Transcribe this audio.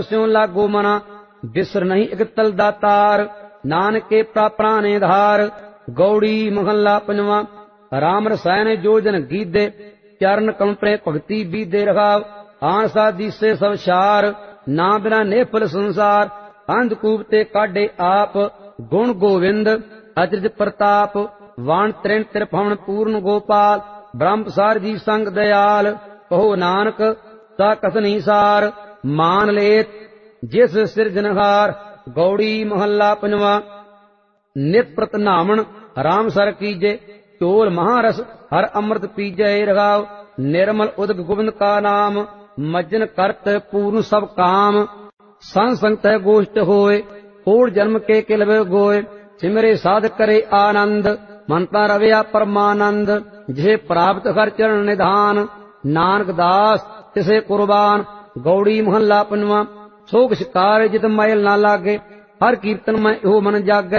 स्यों लागो मना बिसर नहीं एक तल दातार नानक के प्राणे धार। गौड़ी महला पंजवा। राम रसायन जोजन गीदे चरण कंपरे भगति बीदे रखाव। आन साधी से सब सार ना बिना नेफल संसार। अंधकूप ते काढे आप गुण गोविंद अचरज प्रताप। वाण त्रिण त्रिभुवन पूर्ण गोपाल ब्रह्मसार जी संग दयाल। कहो नानक ता कसनी सार मान लेत जिस सिरजनहार। गौड़ी महला पंजवा। नित प्रत नामन राम सर कीजे चोल महारस हर अमृत पीजय रघाव। निर्मल उदक गोविंद का नाम मज्जन करत पूर्ण सब काम। संग संग तय गोष्ठ होय कोट जन्म के किलवे गोय। सिमरे साध करे आनंद मनता रवया परमानंद। जिसे प्राप्त हर चरण निधान नानक दास तिसे कुर्बान। गौड़ी महला पंजवा। सोख शिकार जित मैल ना लागे हर कीर्तन में हो मन जागे।